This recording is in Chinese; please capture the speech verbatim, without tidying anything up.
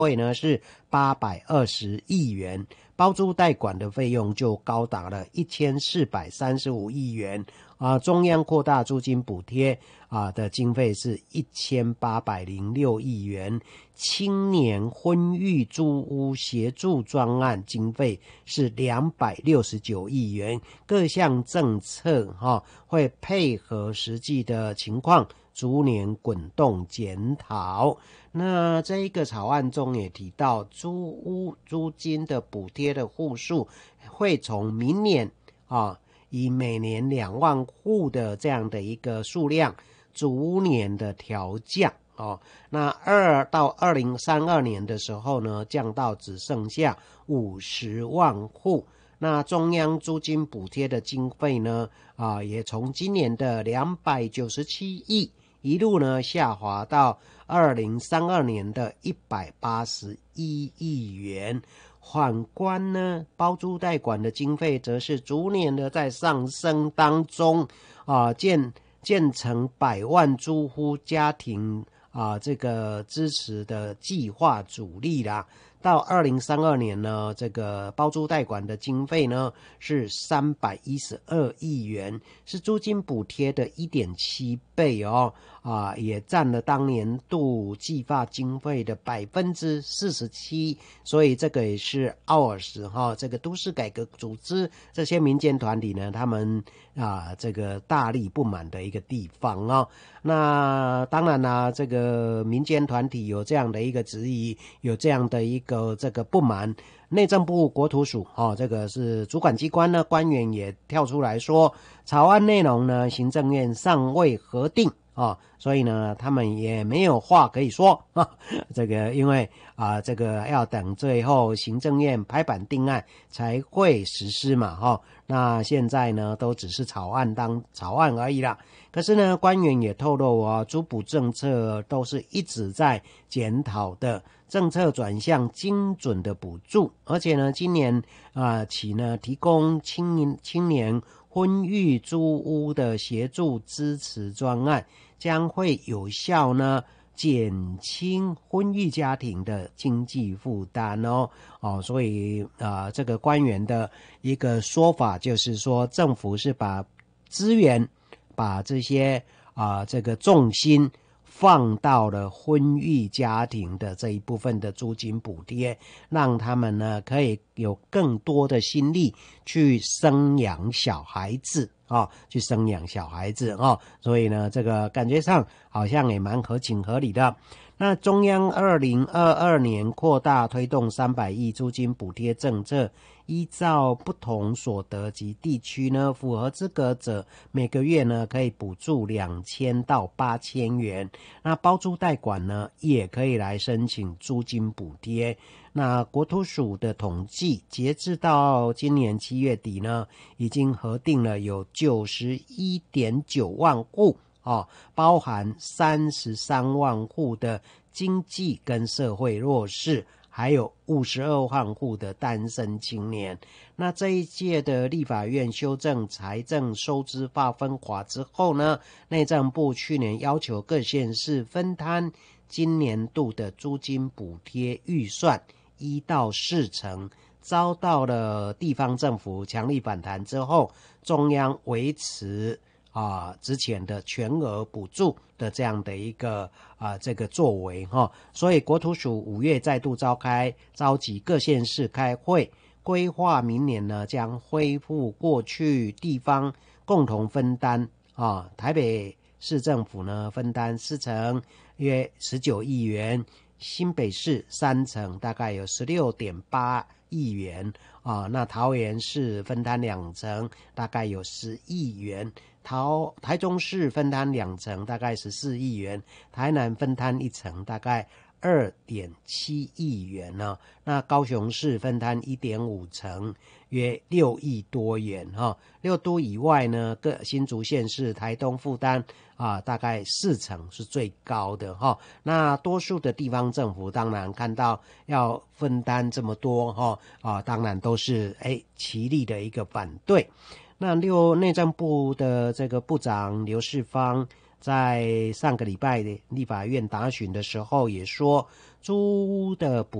费呢是八百二十亿元，包租代管的费用就高达了一千四百三十五亿元啊。中央扩大租金补贴啊的经费是一千八百零六亿元，青年婚育租屋协助专案经费是两百六十九亿元，各项政策哈、啊、会配合实际的情况逐年滚动检讨。那这一个草案中也提到，租屋租金的补贴的户数会从明年啊，以每年两万户的这样的一个数量，逐年的调降哦。那二到二零三二年的时候呢，降到只剩下五十万户。那中央租金补贴的经费呢，啊，也从今年的两百九十七亿。一路呢下滑到二零三二年的一百八十一亿元。反观呢，包租代管的经费则是逐年的在上升当中啊，建建成百万租户家庭啊这个支持的计划主力啦。到二零三二年呢，这个包租代管的经费呢是三百一十二亿元，是租金补贴的 一点七倍哦，啊，也占了当年度计划经费的 百分之四十七， 所以这个也是奥尔斯哈这个都市改革组织这些民间团体呢，他们啊这个大力不满的一个地方哦。那当然啦，这个民间团体有这样的一个质疑，有这样的一个这个不满，内政部国土署哦，这个是主管机关呢，官员也跳出来说，草案内容呢，行政院尚未核定哦，所以呢，他们也没有话可以说啊。这个因为啊，这个要等最后行政院拍板定案才会实施嘛，哈、哦。那现在呢，都只是草案当草案而已啦。可是呢，官员也透露啊，租补政策都是一直在检讨的，政策转向精准的补助，而且呢，今年啊、呃、起呢，提供青年青年婚育租屋的协助支持专案，将会有效呢减轻婚育家庭的经济负担哦哦，所以啊、呃，这个官员的一个说法就是说，政府是把资源。把这些啊、呃、这个重心放到了婚育家庭的这一部分的租金补贴，让他们呢可以有更多的心力去生养小孩子啊、哦，去生养小孩子啊、哦，所以呢，这个感觉上好像也蛮合情合理的。那中央二零二二年扩大推动三百亿租金补贴政策，依照不同所得及地区呢，符合资格者每个月呢可以补助两千到八千元。那包租代管呢也可以来申请租金补贴。那国土署的统计，截至到今年七月底呢，已经核定了有九十一点九万户。哦，包含三十三万户的经济跟社会弱势，还有五十二万户的单身青年。那这一届的立法院修正财政收支划分法之后呢，内政部去年要求各县市分摊今年度的租金补贴预算一到四成，遭到了地方政府强力反弹之后，中央维持啊，之前的全额补助的这样的一个啊这个作为哈、哦，所以国土署五月再度召开召集各县市开会，规划明年呢将恢复过去地方共同分担啊，台北市政府呢分担四成，约十九亿元，新北市三成，大概有十六点八亿元啊，那桃园市分担两成，大概有十亿元。桃台中市分摊两成，大概十四亿元；台南分摊一成，大概二点七亿元呢。那高雄市分摊一点五成，约六亿多元哈。六都以外呢，各新竹县市、台东负担啊，大概四成是最高的哈。那多数的地方政府当然看到要分担这么多哈啊，当然都是哎齐力的一个反对。那六内政部的这个部长刘世芳在上个礼拜的立法院答询的时候也说，租屋的补